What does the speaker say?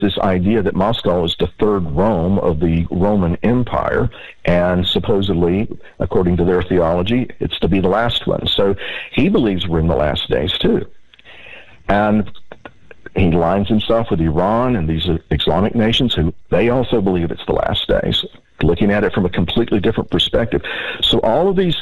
this idea that Moscow is the third Rome of the Roman Empire, and supposedly, according to their theology, it's to be the last one. So he believes we're in the last days too. And he lines himself with Iran and these Islamic nations who they also believe it's the last days, looking at it from a completely different perspective. So all of these